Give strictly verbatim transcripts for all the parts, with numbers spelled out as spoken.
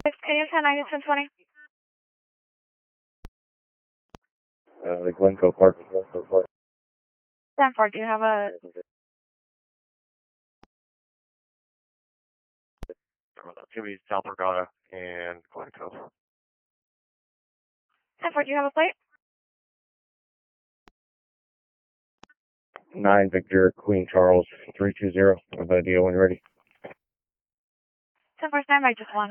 Can you ten ninety, ten twenty? Uh, the Glencoe Park. Glencoe Park. Stanford, do you have a... It's going to be South Regatta and Glencoe. Stanford, do you have a plate? Nine Victor, Queen Charles, three two zero. Have a deal when you're ready. Stanford, standby, just one.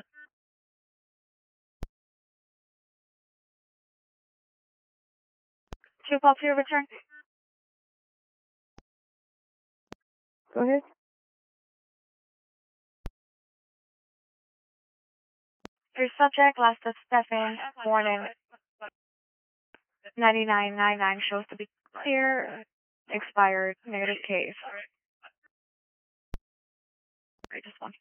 Two call to your return. Go ahead. Your subject, last of Stephan, born in ninety-nine ninety-nine, shows to be clear, expired, negative case. I just one.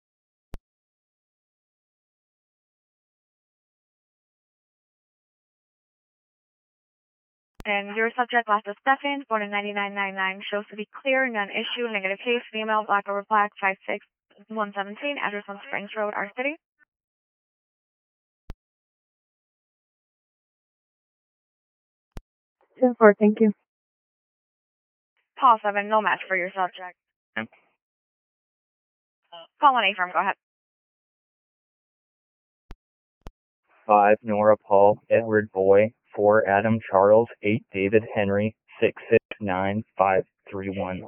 And your subject, last of Stephan, born in ninety-nine ninety-nine, shows to be clear, non-issue, negative case, female, black over black, five six one seventeen, address on Springs Road, our city. ten four, thank you. Call seven, no match for your subject. Okay. Call one A firm, go ahead. Five Nora Paul Edward Boy, four Adam Charles, eight David Henry, six six nine five three one.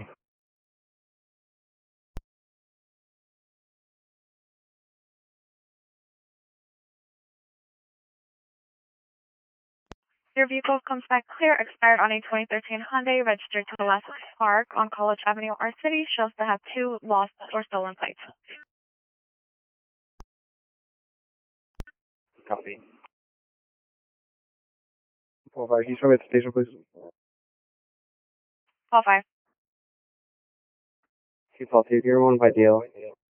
Your vehicle comes back clear, expired on a twenty thirteen Hyundai, registered to the West Park on College Avenue, our city, shows to have two lost or stolen plates. Copy. Four five, can you show me at the station, please? Call five. Two call two, here one by D L.